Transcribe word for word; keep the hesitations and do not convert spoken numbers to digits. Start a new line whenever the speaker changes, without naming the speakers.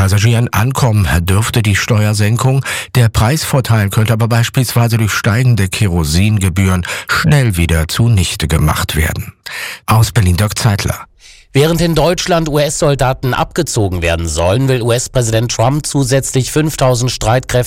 Passagieren ankommen dürfte die Steuersenkung. Der Preisvorteil könnte aber beispielsweise durch steigende Kerosingebühren schnell wieder zunichte gemacht werden. Aus Berlin Dirk Zeitler.
Während in Deutschland U S-Soldaten abgezogen werden sollen, will U S-Präsident Trump zusätzlich fünftausend Streitkräfte